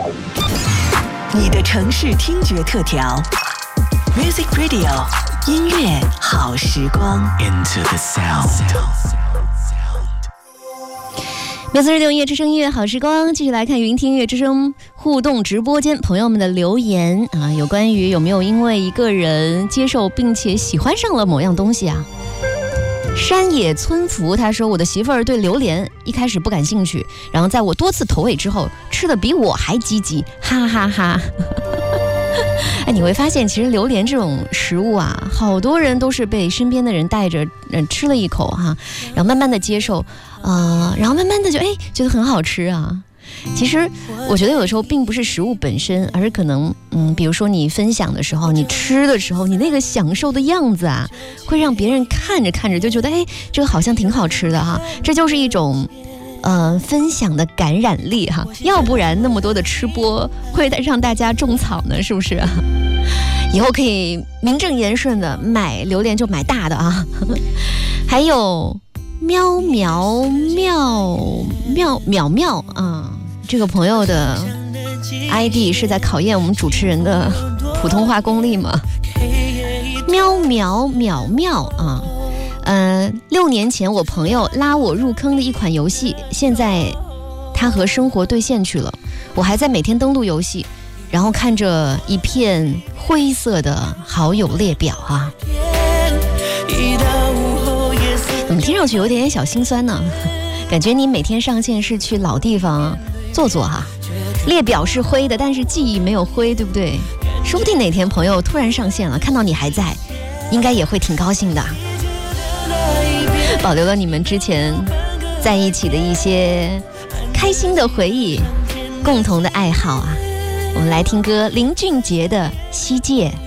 你的城市听觉特调 Music Radio 音乐好时光 Into the sound。 每次用音乐之声音乐好时光，继续来看云听音乐之声互动直播间朋友们的留言啊，有关于有没有因为一个人接受并且喜欢上了某样东西啊。山野村福他说，我的媳妇儿对榴莲一开始不感兴趣，然后在我多次投喂之后吃的比我还积极，哈哈哈。哎，你会发现其实榴莲这种食物啊，好多人都是被身边的人带着吃了一口哈，然后慢慢的接受，然后慢慢的就觉得很好吃啊。其实我觉得有的时候并不是食物本身，而是可能比如说你分享的时候，你吃的时候，你那个享受的样子啊，会让别人看着看着就觉得这个好像挺好吃的哈，这就是一种分享的感染力哈，要不然那么多的吃播会让大家种草呢，是不是？以后可以名正言顺的买榴莲就买大的啊。还有喵喵喵喵喵喵啊，这个朋友的 ID 是在考验我们主持人的普通话功力吗？喵喵喵喵啊。6年前我朋友拉我入坑的一款游戏，现在他和生活对线去了，我还在每天登录游戏，然后看着一片灰色的好友列表啊，怎么听上去有点小心酸呢？感觉你每天上线是去老地方坐坐哈，列表是灰的，但是记忆没有灰，对不对？说不定哪天朋友突然上线了，看到你还在，应该也会挺高兴的。保留了你们之前在一起的一些开心的回忆，共同的爱好啊。我们来听歌，林俊杰的《西界》。